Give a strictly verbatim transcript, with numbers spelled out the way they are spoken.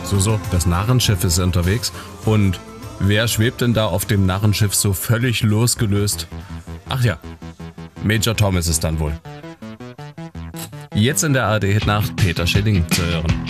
So, so, das Narrenschiff ist unterwegs. Und wer schwebt denn da auf dem Narrenschiff so völlig losgelöst? Ach ja, Major Tom ist es dann wohl. Jetzt in der A R D-Hit nach Peter Schilling zu hören.